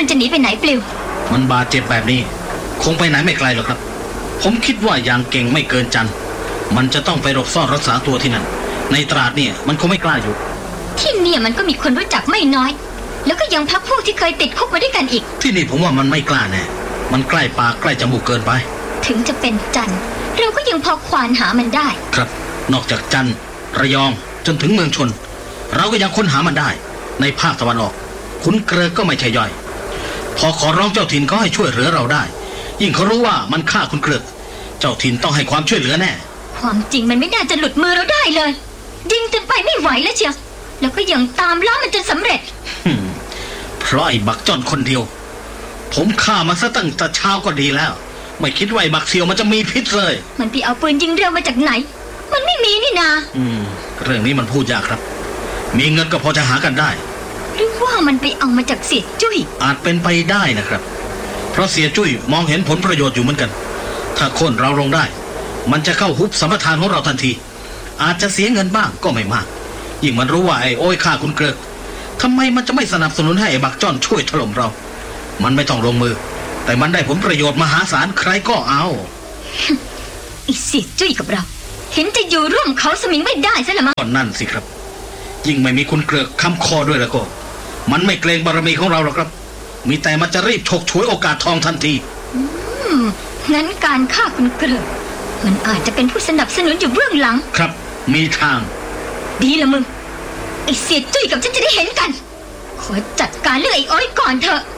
มันจะหนีไปไหนปลิวมันบาดเจ็บแบบนี้คงไปไหนไม่ไกลหรอกครับผมคิดว่าอย่างเก่งไม่เกินจันมันจะต้องไปหลบซ่อนรักษาตัวที่นั่นในตราดเนี่ยมันคงไม่กล้าอยู่ที่เนี่ยมันก็มีคนรู้จักไม่น้อยแล้วก็ยังพักพวกที่เคยติดคุกมาด้วยกันอีกที่นี่ผมว่ามันไม่กล้าแน่มันใกล้ปากใกล้จมูกเกินไปถึงจะเป็นจันเราก็ยังพอควานหามันได้ครับนอกจากจันระยองจนถึงเมืองชนเราก็ยังค้นหามันได้ในภาคตะวันออกขุนเกลือก็ไม่ใช่ย่อยพอขอร้องเจ้าถิ่นก็ให้ช่วยเหลือเราได้ยิ่งเขารู้ว่ามันฆ่าขุนเกลือเจ้าถิ่นต้องให้ความช่วยเหลือแน่ความจริงมันไม่น่าจะหลุดมือเราได้เลยยิงจนไปไม่ไหวแล้วเชียวแล้วก็ยังตามล่ามันจนสำเร็จเพราะไอ้บักจ้อนคนเดียวผมฆ่ามันซะตั้งแต่เช้าก็ดีแล้วไม่คิดว่าไอ้บักเสียวมันจะมีพิษเลยมันไปเอาปืนยิงเร็วมาจากไหนมันไม่มีนี่นาเรื่องนี้มันพูดยากครับมีเงินก็พอจะหากันได้หรือว่ามันไปเอามาจากเสียจุ้ยอาจเป็นไปได้นะครับเพราะเสียจุ้ยมองเห็นผลประโยชน์อยู่เหมือนกันถ้าโค่นเราลงได้มันจะเข้าฮุบสัมปทานของเราทันทีอาจจะเสียเงินบ้างก็ไม่มากยิ่งมันรู้ว่าไอ้โอ้ยฆ่าคุณเกลือทำไมมันจะไม่สนับสนุนให้ไอ้บักจ้อนช่วยถล่มเรามันไม่ต้องลงมือแต่มันได้ผลประโยชน์มหาศาลใครก็เอาไอ้เสียจุ้ยกับเราเห็นจะอยู่ร่วมเขาสมิงไม่ได้ซะละมั้งก็นั่นสิครับยิ่งไม่มีคุณเกลือค้ำคอด้วยแล้วก็มันไม่เกรงบารมีของเราหรอกครับมีแต่มันจะรีบฉกฉวยโอกาสทองทันทีงั้นการฆ่าคุณเกลือมันอาจจะเป็นผู้สนับสนุนอยู่เบื้องหลังครับมีทางดีละมึงไอ้เสียจุ้ยกับฉันจะได้เห็นกันขอจัดการเรื่องไอ้อ้อยก่อนเถอะ